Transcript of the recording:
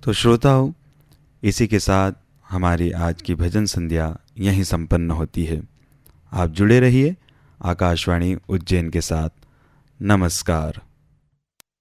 तो श्रोताओं, इसी के साथ हमारी आज की भजन संध्या यहीं संपन्न होती है। आप जुड़े रहिए आकाशवाणी उज्जैन के साथ। नमस्कार।